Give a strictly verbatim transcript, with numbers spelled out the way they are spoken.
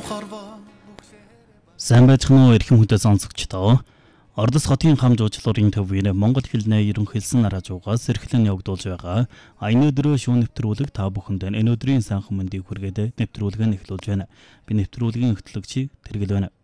Сайн байцгаана уу эрхэм хүнтэй сонсогчдоо. Ордос хотын хам жуулчлалын төвийн Монгол хэлний ерөнхийлсөн нараажуугаас эрхлэн явагдуулж байгаа аяны өдрөө шүүн нэвтрүүлэг та бүхэнд энэ өдрийн сайхан мэндийг хүргээд нэвтрүүлэг нь эхлүүлж байна. Би нэвтрүүлгийн хөтлөгчийг тэргэл байна.